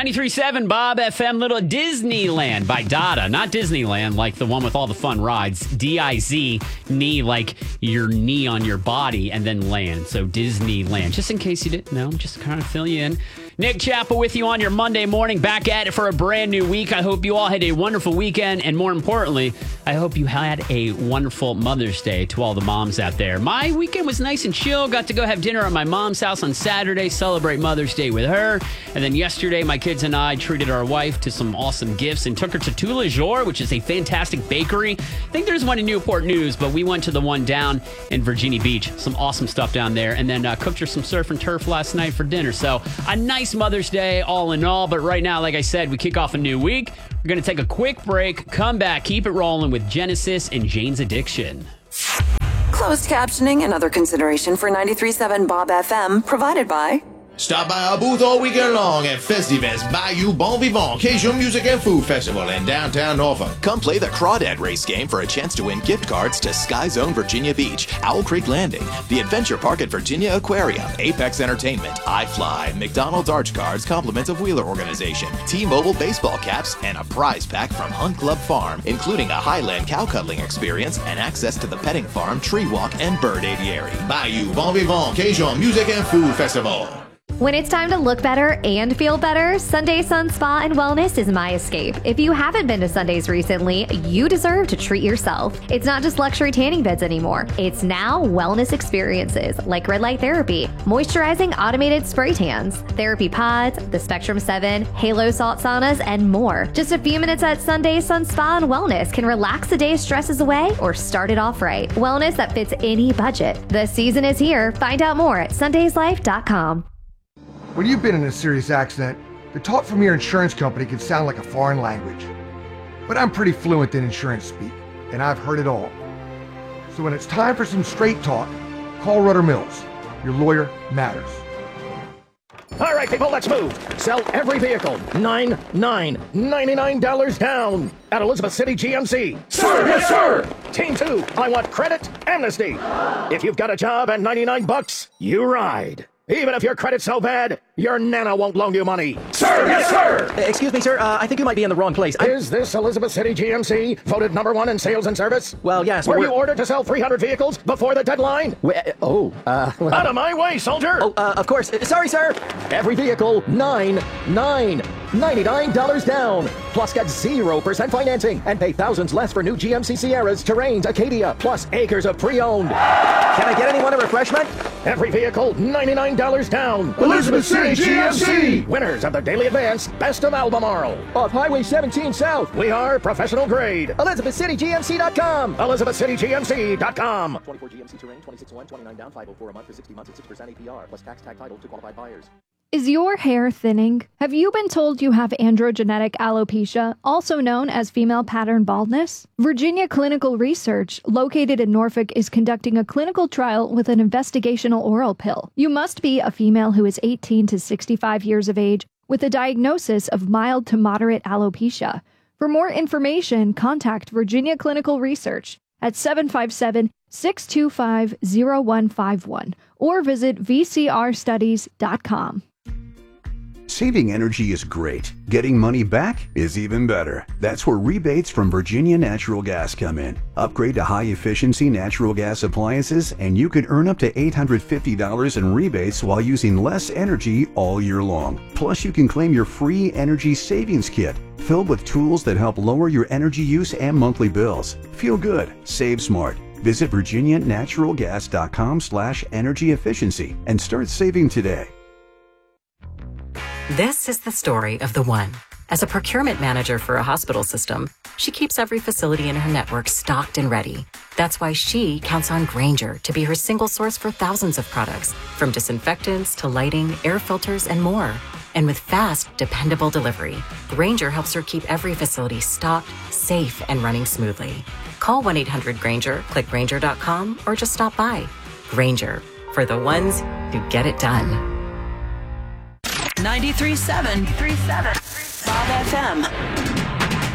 93.7 Bob FM, Little Disneyland by Dada. Not Disneyland, like the one with all the fun rides. D-I-Z, knee, like your knee on your body, and then land. So Disneyland. Just in case you didn't know, just kind of fill you in. Nick Chappell with you on your Monday morning, back at it for a brand new week. I hope you all had a wonderful weekend, and more importantly, I hope you had a wonderful Mother's Day to all the moms out there. My weekend was nice and chill. Got to go have dinner at my mom's house on Saturday, celebrate Mother's Day with her. And then yesterday, my kids and I treated our wife to some awesome gifts and took her to Tous Les Jours, which is a fantastic bakery. I think there's one in Newport News, but we went to the one down in Virginia Beach. Some awesome stuff down there. And then cooked her some surf and turf last night for dinner. So a nice Mother's Day all in all. But right now, like I said, we kick off a new week. We're going to take a quick break, come back, keep it rolling with Genesis and Jane's Addiction. Closed captioning and other consideration for 93.7 Bob FM provided by... Stop by our booth all weekend long at Festivus Bayou Bon Vivant, Cajun Music and Food Festival in downtown Norfolk. Come play the Crawdad Race game for a chance to win gift cards to Sky Zone Virginia Beach, Owl Creek Landing, the Adventure Park at Virginia Aquarium, Apex Entertainment, iFly, McDonald's Arch Cards, compliments of Wheeler Organization, T-Mobile baseball caps, and a prize pack from Hunt Club Farm, including a Highland cow cuddling experience and access to the petting farm, tree walk, and bird aviary. Bayou Bon Vivant, Cajun Music and Food Festival. When it's time to look better and feel better, Sunday Sun Spa and Wellness is my escape. If you haven't been to Sundays recently, you deserve to treat yourself. It's not just luxury tanning beds anymore. It's now wellness experiences like red light therapy, moisturizing automated spray tans, therapy pods, the Spectrum 7, Halo salt saunas, and more. Just a few minutes at Sunday Sun Spa and Wellness can relax the day's stresses away or start it off right. Wellness that fits any budget. The season is here. Find out more at sundayslife.com. When you've been in a serious accident, the talk from your insurance company can sound like a foreign language. But I'm pretty fluent in insurance speak, and I've heard it all. So when it's time for some straight talk, call Rudder Mills. Your lawyer matters. All right, people, let's move. Sell every vehicle. $99 down at Elizabeth City GMC. Sir, yes, sir. Team 2, I want credit amnesty. If you've got a job and $99, you ride. Even if your credit's so bad, your nana won't loan you money. Sir, yes, sir! Excuse me, sir. I think you might be in the wrong place. Is this Elizabeth City GMC voted #1 in sales and service? Well, yes. Were you ordered to sell 300 vehicles before the deadline? Well, out of my way, soldier! Oh, of course. Sorry, sir. Every vehicle, $99 down. Plus get 0% financing and pay thousands less for new GMC Sierras, Terrains, Acadia, plus acres of pre-owned. Can I get anyone a refreshment? Every vehicle, $99 down. Elizabeth City GMC! Winners of the Daily Advance Best of Albemarle. Off Highway 17 South. We are professional grade. ElizabethCityGMC.com. ElizabethCityGMC.com. 24 GMC Terrain, 26.1, 29 down, 504 a month for 60 months at 6% APR, plus tax tag title to qualified buyers. Is your hair thinning? Have you been told you have androgenetic alopecia, also known as female pattern baldness? Virginia Clinical Research, located in Norfolk, is conducting a clinical trial with an investigational oral pill. You must be a female who is 18 to 65 years of age with a diagnosis of mild to moderate alopecia. For more information, contact Virginia Clinical Research at 757-625-0151 or visit vcrstudies.com. Saving energy is great. Getting money back is even better. That's where rebates from Virginia Natural Gas come in. Upgrade to high-efficiency natural gas appliances, and you could earn up to $850 in rebates while using less energy all year long. Plus, you can claim your free energy savings kit, filled with tools that help lower your energy use and monthly bills. Feel good. Save smart. Visit virginianaturalgas.com/energy efficiency and start saving today. This is the story of the one. As a procurement manager for a hospital system, she keeps every facility in her network stocked and ready. That's why she counts on Grainger to be her single source for thousands of products, from disinfectants to lighting, air filters, and more. And with fast, dependable delivery, Grainger helps her keep every facility stocked, safe, and running smoothly. Call 1-800-GRAINGER, click Grainger.com, or just stop by. Grainger, for the ones who get it done. 93.7 Bob FM.